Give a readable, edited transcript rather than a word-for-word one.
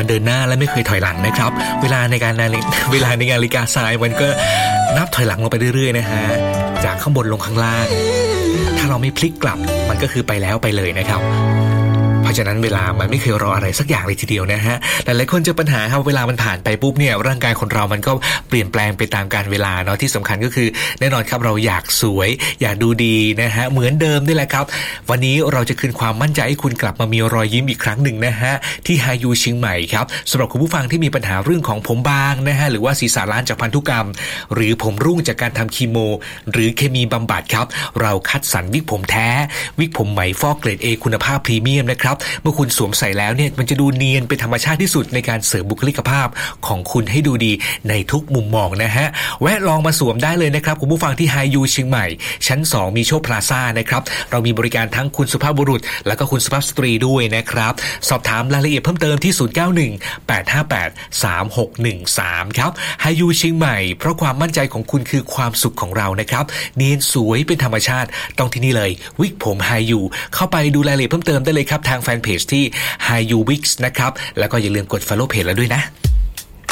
เดินหน้าและไม่เคยถอยหลังนะครับเวลาในนาฬิกาทรายมันก็นับถอยหลังลงไปเรื่อยๆนะฮะจากข้างบนลงข้างล่างถ้าเราไม่พลิกกลับมันก็คือไปแล้วไปเลยนะครับเพราะฉะนั้นเวลามันไม่เคยรออะไรสักอย่างเลยทีเดียวนะฮะหลายๆคนเจอปัญหาครับเวลามันผ่านไปปุ๊บเนี่ยร่างกายคนเรามันก็เปลี่ยนแปลงไปตามกาลเวลาเนาะที่สำคัญก็คือแน่นอนครับเราอยากสวยอยากดูดีนะฮะเหมือนเดิมนี่แหละครับวันนี้เราจะคืนความมั่นใจให้คุณกลับมามีรอยยิ้มอีกครั้งหนึ่งนะฮะที่ไฮยูเชียงใหม่ครับสำหรับคุณผู้ฟังที่มีปัญหาเรื่องของผมบางนะฮะหรือว่าศีรษะล้านจากพันธุกรรมหรือผมรุ่งจากการทำคีโมหรือเคมีบำบัดครับเราคัดสรรวิกผมแท้วิกผมไหมฟอกเกรด A คุณภาพพรีเมียมนะครับเมื่อคุณสวมใส่แล้วเนี่ยมันจะดูเนียนเป็นธรรมชาติที่สุดในการเสริมบุคลิกภาพของคุณให้ดูดีในทุกมุมมองนะฮะแวะลองมาสวมได้เลยนะครับคุณผู้ฟังที่ไฮยูเชียงใหม่ชั้น2มีโชคพลาซ่านะครับเรามีบริการทั้งคุณสุภาพบุรุษและก็คุณสุภาพสตรีด้วยนะครับสอบถามรายละเอียดเพิ่มเติมที่0918583613ครับไฮยูเชียงใหม่เพราะความมั่นใจของคุณคือความสุขของเรานะครับเนียนสวยเป็นธรรมชาติต้องที่นี่เลยวิกผมไฮยูเข้าไปดูรายละเอียดเพิ่มเติมได้เลยครับทางแฟนเพจที่ HiYuWigs นะครับแล้วก็อย่าลืมกด follow page แล้วด้วยนะ